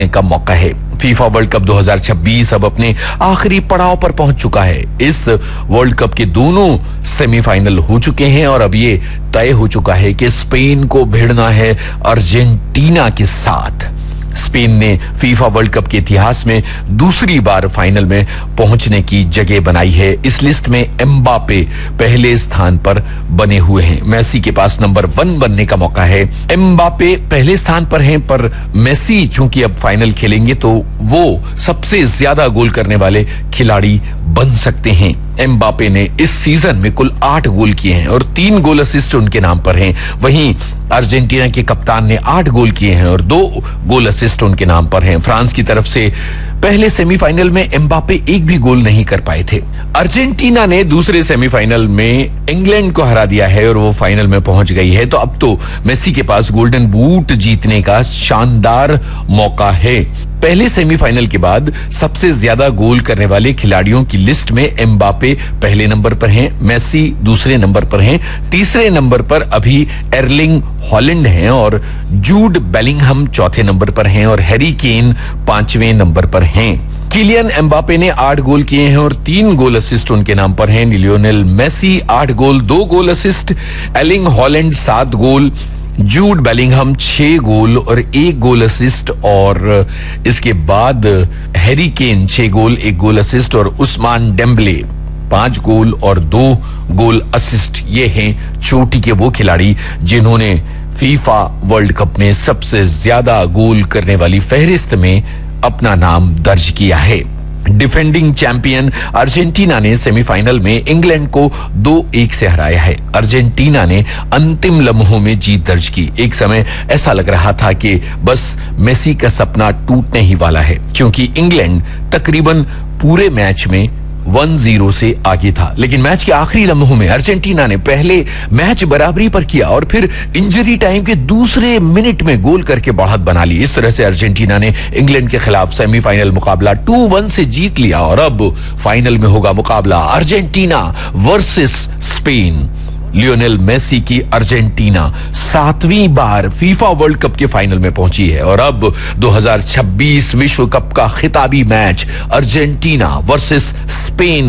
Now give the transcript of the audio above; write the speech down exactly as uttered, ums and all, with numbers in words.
का मौका है। फीफा वर्ल्ड कप दो हज़ार छब्बीस अब अपने आखिरी पड़ाव पर पहुंच चुका है। इस वर्ल्ड कप के दोनों सेमीफाइनल हो चुके हैं और अब ये तय हो चुका है कि स्पेन को भिड़ना है अर्जेंटीना के साथ। स्पेन ने फीफा वर्ल्ड कप के इतिहास में दूसरी बार फाइनल में पहुंचने की जगह बनाई है। इस लिस्ट में एम्बापे पहले स्थान पर बने हुए हैं। मेसी के पास नंबर वन बनने का मौका है। एम्बापे पहले स्थान पर हैं, पर मेसी चूंकि अब फाइनल खेलेंगे तो वो सबसे ज्यादा गोल करने वाले खिलाड़ी बन सकते हैं। एम्बापे ने इस सीजन में कुल आठ गोल किए हैं और तीन गोल असिस्ट उनके नाम पर हैं। वहीं अर्जेंटीना के कप्तान ने आठ गोल किए हैं और दो गोल असिस्ट उनके नाम पर हैं। फ्रांस की तरफ से पहले सेमीफाइनल में एम्बापे एक भी गोल नहीं कर पाए थे। अर्जेंटीना ने दूसरे सेमीफाइनल में इंग्लैंड को हरा दिया है और वो फाइनल में पहुंच गई है। तो अब तो मेसी के पास गोल्डन बूट जीतने का शानदार मौका है। पहले सेमीफाइनल के बाद सबसे ज्यादा गोल करने वाले खिलाड़ियों की लिस्ट में एम्बापे पहले नंबर पर हैं, मेसी दूसरे नंबर पर हैं, तीसरे नंबर पर अभी एर्लिंग हॉलैंड हैं और जूड बेलिंगहम चौथे नंबर पर हैं और हैरी केन पांचवें नंबर पर हैं। किलियन एम्बापे ने आठ गोल किए हैं और तीन गोल असिस्ट उनके नाम पर हैं। लियोनेल मेसी आठ गोल दो गोल असिस्ट, एर्लिंग हॉलैंड सात गोल, जूड बेलिंगहम छह गोल और एक गोल असिस्ट और इसके बाद हैरी केन छह गोल एक गोल असिस्ट और उस्मान डेम्बले पांच गोल और दो गोल असिस्ट। ये हैं चोटी के वो खिलाड़ी जिन्होंने फीफा वर्ल्ड कप में सबसे ज्यादा गोल करने वाली फहरिस्त में अपना नाम दर्ज किया है। डिफेंडिंग चैंपियन अर्जेंटीना ने सेमीफाइनल में इंग्लैंड को दो एक से हराया है। अर्जेंटीना ने अंतिम लम्हों में जीत दर्ज की। एक समय ऐसा लग रहा था कि बस मेसी का सपना टूटने ही वाला है, क्योंकि इंग्लैंड तकरीबन पूरे मैच में वन जीरो से आगे था। लेकिन मैच के आखिरी लम्हों में अर्जेंटीना ने पहले मैच बराबरी पर किया और फिर इंजरी टाइम के दूसरे मिनट में गोल करके बढ़त बना ली। इस तरह से अर्जेंटीना ने इंग्लैंड के खिलाफ सेमीफाइनल मुकाबला टू वन से जीत लिया और अब फाइनल में होगा मुकाबला Argentina versus Spain. Lionel Messi की अर्जेंटीना सातवीं बार फीफा वर्ल्ड कप के फाइनल में पहुंची है और अब दो हज़ार छब्बीस विश्व कप का खिताबी मैच अर्जेंटीना वर्सेस स्पेन